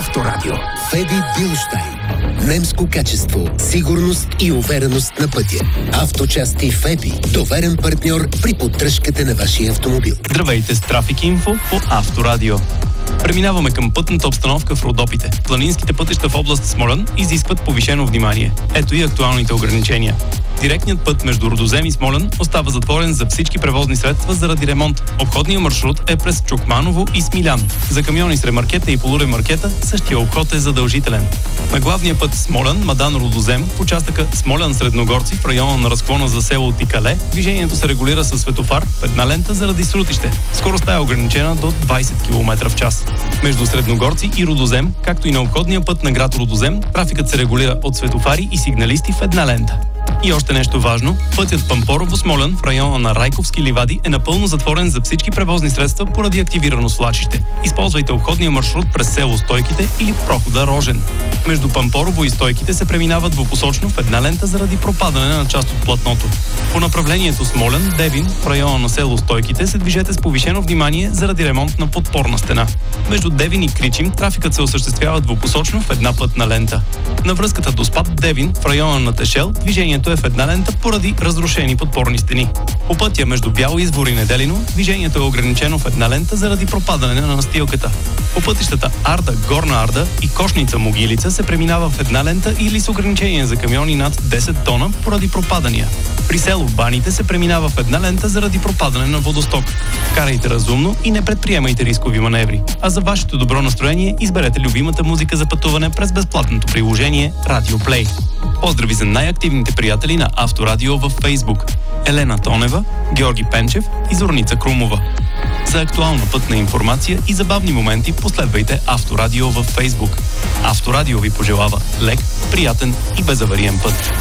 Авторадио. Феби Билштайн. Немско качество, сигурност и увереност на пътя. Авточасти Феби. Доверен партньор при поддръжката на вашия автомобил. Здравейте с Трафик Инфо по Авторадио. Преминаваме към пътната обстановка в Родопите. Планинските пътища в област Смолян изискват повишено внимание. Ето и актуалните ограничения. Директният път между Рудозем и Смолян остава затворен за всички превозни средства заради ремонт. Обходният маршрут е през Чукманово и Смилян. За камиони с ремаркета и полуремаркета същия обход е задължителен. На главния път Смолян, Мадан, Рудозем, в участъка Смолян-Средногорци в района на разклона за село Тикале, движението се регулира със светофар в една лента заради срутище. Скоростта е ограничена до 20 км в час. Между Средногорци и Рудозем, както и на обходния път на град Рудозем, трафикът се регулира от светофари и сигналисти в една лента. И още нещо важно, пътят Пампорово-Смолян в района на Райковски ливади е напълно затворен за всички превозни средства поради активирано свлачище. Използвайте обходния маршрут през село Стойките или прохода Рожен. Между Пампорово и Стойките се преминава двупосочно в една лента заради пропадане на част от платното. По направлението Смолян-Девин в района на село Стойките се движете с повишено внимание заради ремонт на подпорна стена. Между Девин и Кричим трафикът се осъществява двупосочно в една пътна лента. На връзката до Спад Девин в района на Тешел движението е в една лента поради разрушени подпорни стени. По пътя между Бял извор и Неделино движението е ограничено в една лента заради пропадане на настилката. По пътищата Арда, Горна Арда и Кошница Могилица се преминава в една лента или с ограничение за камиони над 10 тона поради пропадания. При село Баните се преминава в една лента заради пропадане на водосток. Карайте разумно и не предприемайте рискови маневри. А за вашето добро настроение изберете любимата музика за пътуване през безплатното приложение Radio Play. Поздрави за най-активните приятели на Авторадио във Фейсбук: Елена Тонева, Георги Пенчев и Зорница Крумова. За актуална пътна информация и забавни моменти последвайте Авторадио във Фейсбук. Авторадио ви пожелава лек, приятен и безавариен път.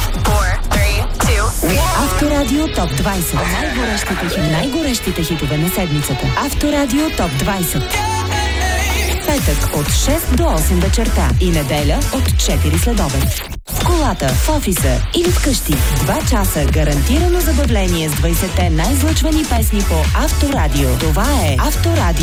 5, 4, 3, 2. Авторадио ТОП 20. Най-горещите хитове на седмицата. Авторадио ТОП 20. Петък от 6 до 8 вечерта и неделя от 4 следобед. В колата, в офиса или вкъщи. 2 часа гарантирано забавление с 20-те най-излъчвани песни по Авторадио. Това е Авторадио.